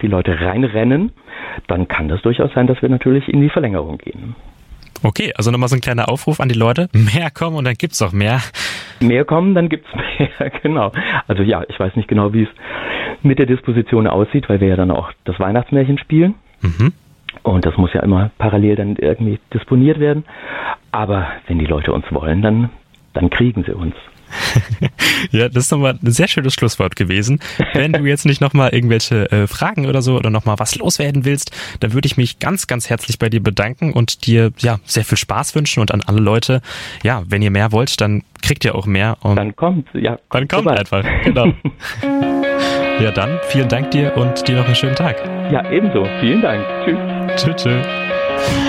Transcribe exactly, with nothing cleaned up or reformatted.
die Leute reinrennen, dann kann das durchaus sein, dass wir natürlich in die Verlängerung gehen. Okay, also nochmal so ein kleiner Aufruf an die Leute. Mehr kommen und dann gibt's auch mehr. Mehr kommen, dann gibt's mehr, genau. Also ja, ich weiß nicht genau, wie es mit der Disposition aussieht, weil wir ja dann auch das Weihnachtsmärchen spielen. Mhm. Und das muss ja immer parallel dann irgendwie disponiert werden. Aber wenn die Leute uns wollen, dann, dann kriegen sie uns. Ja, das ist nochmal ein sehr schönes Schlusswort gewesen. Wenn du jetzt nicht nochmal irgendwelche äh, Fragen oder so oder nochmal was loswerden willst, dann würde ich mich ganz, ganz herzlich bei dir bedanken und dir ja sehr viel Spaß wünschen und an alle Leute, ja, wenn ihr mehr wollt, dann kriegt ihr auch mehr. Und dann kommt, ja. Dann kommt einfach, genau. Ja, dann vielen Dank dir und dir noch einen schönen Tag. Ja, ebenso. Vielen Dank. Tschüss. Tschüss, tschüss.